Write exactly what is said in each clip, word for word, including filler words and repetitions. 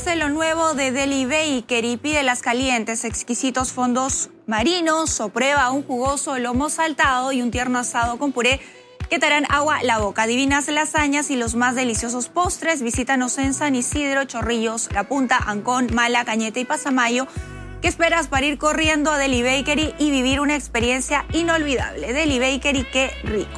hace lo nuevo de Deli Bakery, pide las calientes, exquisitos fondos marinos o prueba un jugoso lomo saltado y un tierno asado con puré que te harán agua la boca. Divinas lasañas y los más deliciosos postres. Visítanos en San Isidro, Chorrillos, La Punta, Ancón, Mala, Cañete y Pasamayo. ¿Qué esperas para ir corriendo a Deli Bakery y vivir una experiencia inolvidable? Deli Bakery, qué rico.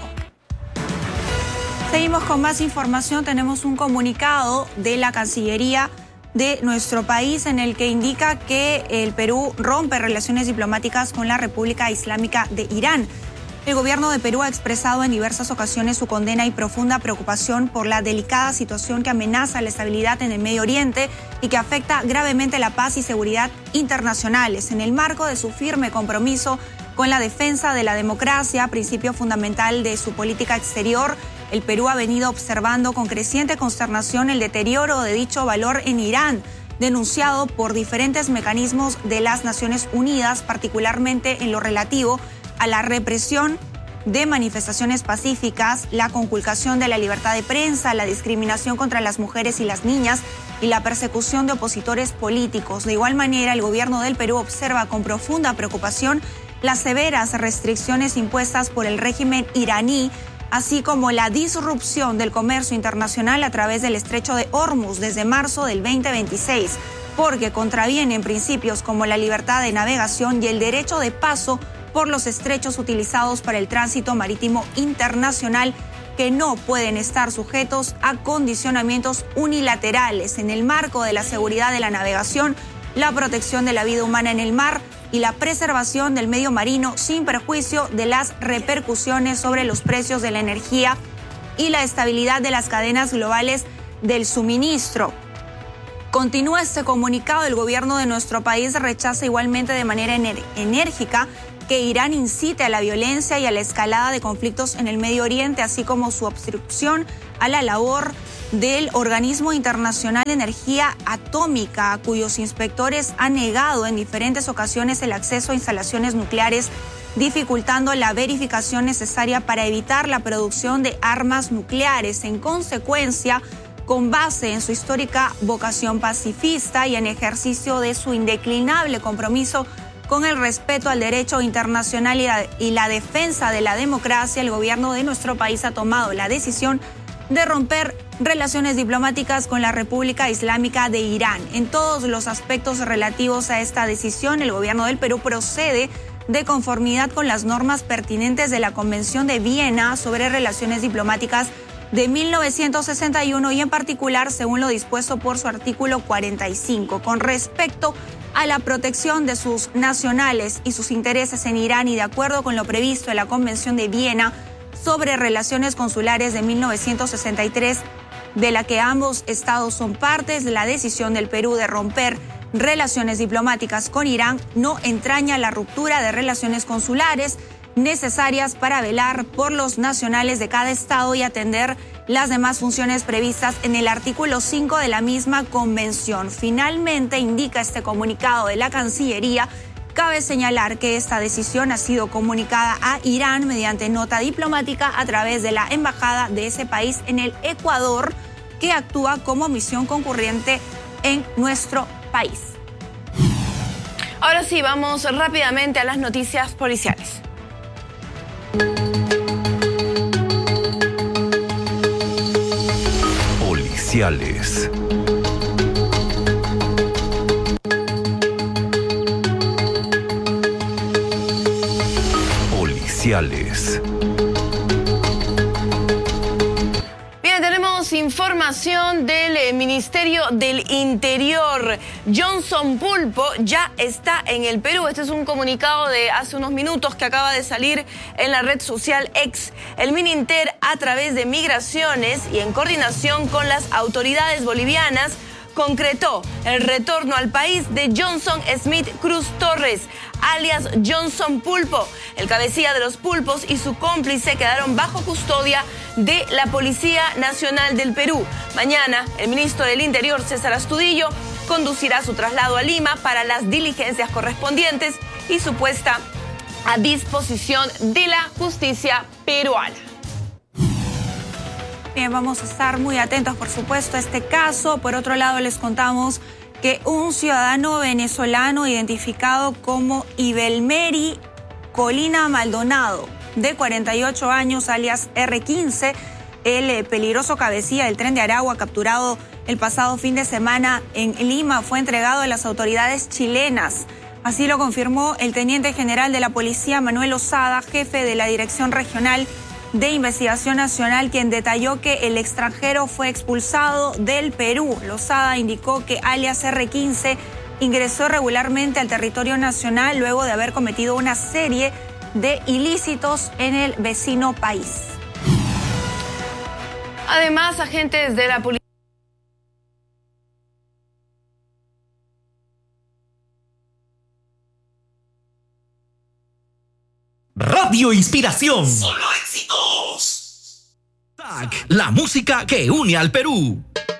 Seguimos con más información. Tenemos un comunicado de la Cancillería de nuestro país en el que indica que el Perú rompe relaciones diplomáticas con la República Islámica de Irán. El gobierno de Perú ha expresado en diversas ocasiones su condena y profunda preocupación por la delicada situación que amenaza la estabilidad en el Medio Oriente y que afecta gravemente la paz y seguridad internacionales. En el marco de su firme compromiso con la defensa de la democracia, principio fundamental de su política exterior, el Perú ha venido observando con creciente consternación el deterioro de dicho valor en Irán, denunciado por diferentes mecanismos de las Naciones Unidas, particularmente en lo relativo a la represión de manifestaciones pacíficas, la conculcación de la libertad de prensa, la discriminación contra las mujeres y las niñas y la persecución de opositores políticos. De igual manera, el gobierno del Perú observa con profunda preocupación las severas restricciones impuestas por el régimen iraní, así como la disrupción del comercio internacional a través del estrecho de Hormuz desde marzo del veinte veintiséis, porque contravienen principios como la libertad de navegación y el derecho de paso por los estrechos utilizados para el tránsito marítimo internacional, que no pueden estar sujetos a condicionamientos unilaterales en el marco de la seguridad de la navegación, la protección de la vida humana en el mar y la preservación del medio marino sin perjuicio de las repercusiones sobre los precios de la energía y la estabilidad de las cadenas globales del suministro. Continúa este comunicado. El gobierno de nuestro país rechaza igualmente de manera ener- enérgica que Irán incite a la violencia y a la escalada de conflictos en el Medio Oriente, así como su obstrucción a la labor del Organismo Internacional de Energía Atómica, cuyos inspectores han negado en diferentes ocasiones el acceso a instalaciones nucleares, dificultando la verificación necesaria para evitar la producción de armas nucleares. En consecuencia, con base en su histórica vocación pacifista y en ejercicio de su indeclinable compromiso con el respeto al derecho internacional y la, y la defensa de la democracia, el gobierno de nuestro país ha tomado la decisión de romper relaciones diplomáticas con la República Islámica de Irán. En todos los aspectos relativos a esta decisión, el gobierno del Perú procede de conformidad con las normas pertinentes de la Convención de Viena sobre Relaciones Diplomáticas de mil novecientos sesenta y uno y en particular según lo dispuesto por su artículo cuarenta y cinco. Con respecto a la protección de sus nacionales y sus intereses en Irán y de acuerdo con lo previsto en la Convención de Viena sobre Relaciones Consulares de mil novecientos sesenta y tres, de la que ambos estados son partes, la decisión del Perú de romper relaciones diplomáticas con Irán no entraña la ruptura de relaciones consulares necesarias para velar por los nacionales de cada estado y atender las demás funciones previstas en el artículo cinco de la misma convención. Finalmente, indica este comunicado de la Cancillería, cabe señalar que esta decisión ha sido comunicada a Irán mediante nota diplomática a través de la embajada de ese país en el Ecuador, que actúa como misión concurrente en nuestro país. Ahora sí, vamos rápidamente a las noticias policiales. Policiales. Policiales. Bien, tenemos información del eh, Ministerio del Interior. Johnson Pulpo ya está en el Perú. Este es un comunicado de hace unos minutos que acaba de salir en la red social X. El Mininter, a través de Migraciones y en coordinación con las autoridades bolivianas, concretó el retorno al país de Johnson Smith Cruz Torres, alias Johnson Pulpo. El cabecilla de los pulpos y su cómplice quedaron bajo custodia de la Policía Nacional del Perú. Mañana, el ministro del Interior, César Astudillo, conducirá su traslado a Lima para las diligencias correspondientes y su puesta a disposición de la justicia peruana. Bien, vamos a estar muy atentos, por supuesto, a este caso. Por otro lado, les contamos que un ciudadano venezolano identificado como Ibelmeri Colina Maldonado, de cuarenta y ocho años, alias erre quince, el peligroso cabecilla del Tren de Aragua, capturado el pasado fin de semana en Lima, fue entregado a las autoridades chilenas. Así lo confirmó el teniente general de la policía, Manuel Osada, jefe de la Dirección Regional de Investigación Nacional, quien detalló que el extranjero fue expulsado del Perú. Osada indicó que alias erre quince ingresó regularmente al territorio nacional luego de haber cometido una serie de ilícitos en el vecino país. Además, agentes de la policía Radio Inspiración. Solo éxitos. La música que une al Perú.